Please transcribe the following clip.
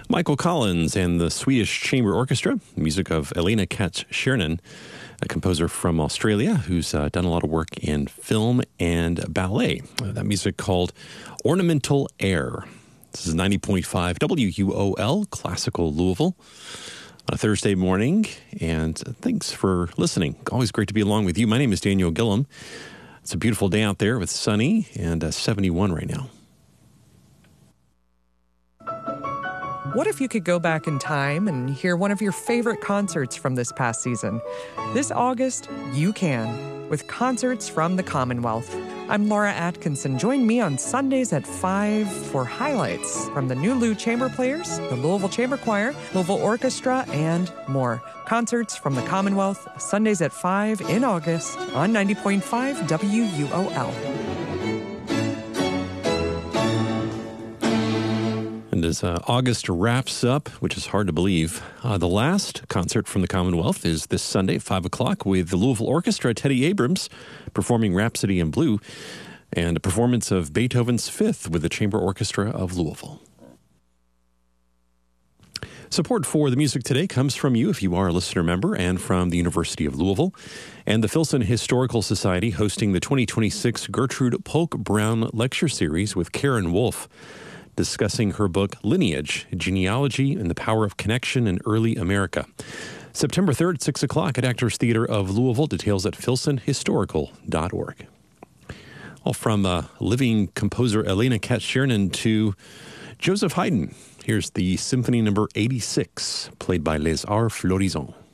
Michael Collins and the Swedish Chamber Orchestra, music of Elena Katz-Schernen, a composer from Australia who's done a lot of work in film and ballet. That music called Ornamental Air. This is 90.5 WUOL, Classical Louisville, on a Thursday morning. And thanks for listening. Always great to be along with you. My name is Daniel Gillum. It's a beautiful day out there with sunny and 71 right now. What if you could go back in time and hear one of your favorite concerts from this past season? This August, you can, with Concerts from the Commonwealth. I'm Laura Atkinson. Join me on Sundays at 5 for highlights from the new Lou Chamber Players, the Louisville Chamber Choir, Louisville Orchestra, and more. Concerts from the Commonwealth, Sundays at 5 in August on 90.5 WUOL. And as August wraps up, which is hard to believe, the last concert from the Commonwealth is this Sunday at 5 o'clock with the Louisville Orchestra, Teddy Abrams, performing Rhapsody in Blue, and a performance of Beethoven's Fifth with the Chamber Orchestra of Louisville. Support for the music today comes from you if you are a listener member and from the University of Louisville and the Filson Historical Society hosting the 2026 Gertrude Polk Brown Lecture Series with Karen Wolf, discussing her book, Lineage, Genealogy and the Power of Connection in Early America. September 3rd, 6 o'clock at Actors Theater of Louisville. Details at filsonhistorical.org. Well, from living composer Elena Katz-Schernen to Joseph Haydn, here's the Symphony Number 86, played by Les Arts Florissants.